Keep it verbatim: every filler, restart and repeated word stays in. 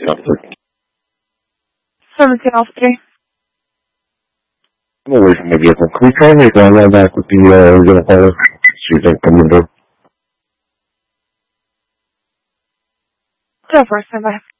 officer. Seventeen officer. I'm away from my vehicle. Can we try and make one line back with the uh, original caller? See if they can come in the door. Go for it, stand by.